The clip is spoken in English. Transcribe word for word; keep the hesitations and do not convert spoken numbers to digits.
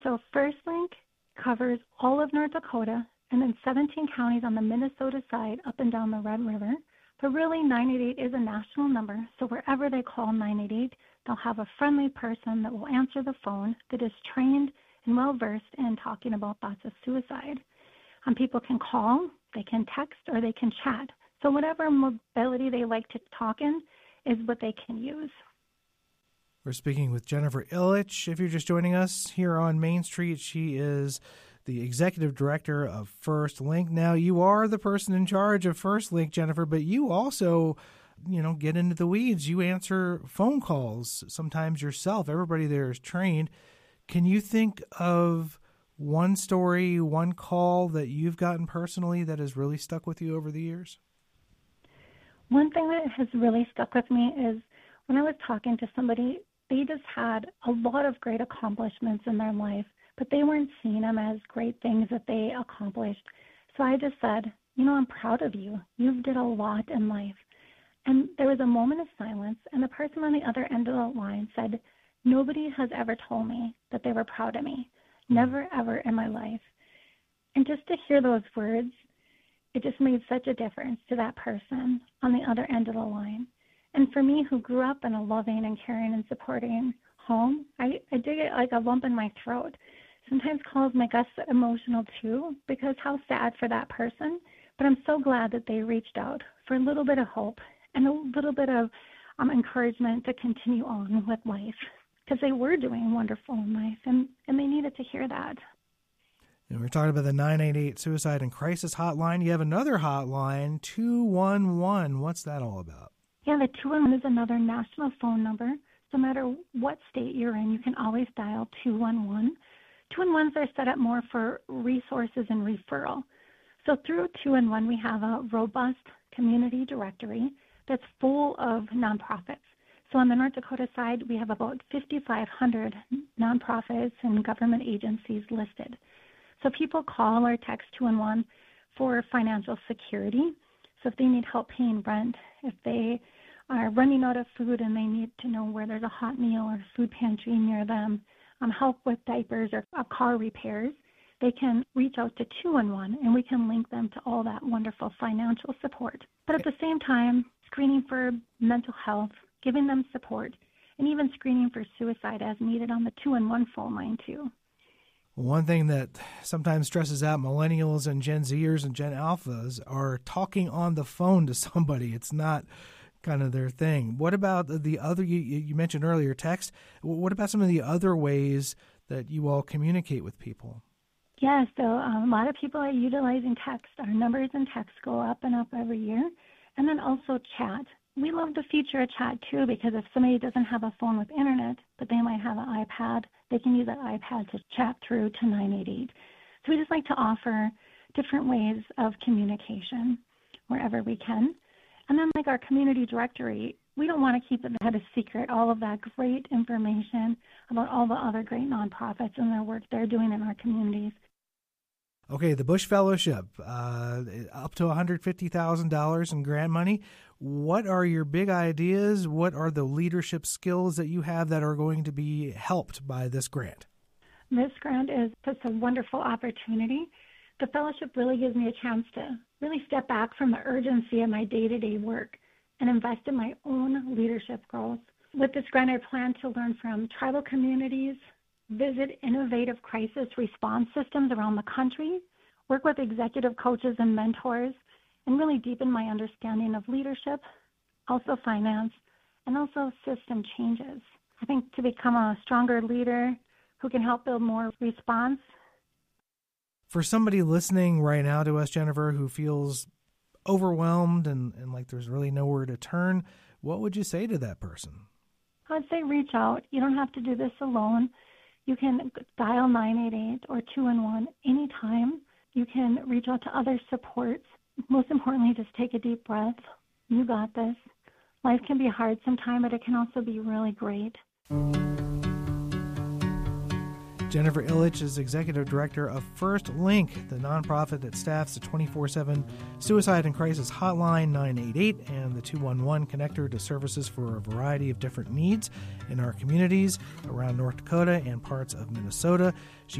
So FirstLink covers all of North Dakota and then seventeen counties on the Minnesota side up and down the Red River. But really, nine eight eight is a national number, so wherever they call nine eight eight, they'll have a friendly person that will answer the phone that is trained and well-versed in talking about thoughts of suicide. Um, people can call, they can text, or they can chat. So whatever mobility they like to talk in is what they can use. We're speaking with Jennifer Ilitch. If you're just joining us here on Main Street, she is the executive director of FirstLink. Now, you are the person in charge of FirstLink, Jennifer, but you also, you know, get into the weeds. You answer phone calls sometimes yourself. Everybody there is trained. Can you think of one story, one call that you've gotten personally that has really stuck with you over the years? One thing that has really stuck with me is when I was talking to somebody, they just had a lot of great accomplishments in their life, but they weren't seeing them as great things that they accomplished. So I just said, you know, I'm proud of you. You've did a lot in life. And there was a moment of silence, and the person on the other end of the line said, nobody has ever told me that they were proud of me. Never, ever in my life. And just to hear those words, it just made such a difference to that person on the other end of the line. And for me, who grew up in a loving and caring and supporting home, I, I did get like a lump in my throat. Sometimes calls make us emotional too, because how sad for that person. But I'm so glad that they reached out for a little bit of hope and a little bit of um, encouragement to continue on with life, because they were doing wonderful in life, and, and they needed to hear that. And we're talking about the nine eight eight Suicide and Crisis Hotline. You have another hotline, two one one. What's that all about? Yeah, the two one one is another national phone number. So no matter what state you're in, you can always dial two one one. two one ones are set up more for resources and referral. So through two one one, we have a robust community directory that's full of nonprofits. So on the North Dakota side, we have about fifty-five hundred nonprofits and government agencies listed. So people call or text two one one for financial security. So if they need help paying rent, if they are running out of food and they need to know where there's a hot meal or food pantry near them, um, help with diapers or uh, car repairs, they can reach out to two one one and we can link them to all that wonderful financial support. But at the same time, screening for mental health, giving them support, and even screening for suicide as needed on the two one one phone line too. One thing that sometimes stresses out millennials and Gen Zers and Gen Alphas are talking on the phone to somebody. It's not kind of their thing. What about the other, you, you mentioned earlier, text. What about some of the other ways that you all communicate with people? Yeah, so um, a lot of people are utilizing text. Our numbers in text go up and up every year. And then also chat. We love the feature of chat too, because if somebody doesn't have a phone with internet, but they might have an iPad, they can use that iPad to chat through to nine eight eight. So we just like to offer different ways of communication wherever we can. And then like our community directory, we don't want to keep it that a secret, all of that great information about all the other great nonprofits and their work they're doing in our communities. Okay, the Bush Fellowship, uh, up to one hundred fifty thousand dollars in grant money. What are your big ideas? What are the leadership skills that you have that are going to be helped by this grant? This grant is just a wonderful opportunity. The fellowship really gives me a chance to really step back from the urgency of my day-to-day work and invest in my own leadership growth. With this grant, I plan to learn from tribal communities, visit innovative crisis response systems around the country, work with executive coaches and mentors, and really deepen my understanding of leadership, also finance, and also system changes. I think to become a stronger leader who can help build more response. For somebody listening right now to us, Jennifer, who feels overwhelmed and, and like there's really nowhere to turn, what would you say to that person? I'd say reach out. You don't have to do this alone. You can dial nine eight eight or two one one anytime. You can reach out to other supports. Most importantly, just take a deep breath. You got this. Life can be hard sometimes, but it can also be really great. Jennifer Ilitch is Executive Director of First Link, the nonprofit that staffs the twenty-four seven Suicide and Crisis Hotline nine eight eight and the two one one connector to services for a variety of different needs in our communities around North Dakota and parts of Minnesota. She